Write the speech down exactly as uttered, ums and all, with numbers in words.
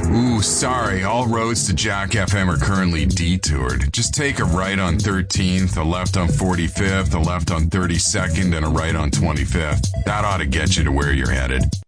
Ooh, sorry. All roads to Jack F M are currently detoured. Just take a right on thirteenth, a left on forty-fifth, a left on thirty-second, and a right on twenty-fifth. That ought to get you to where you're headed.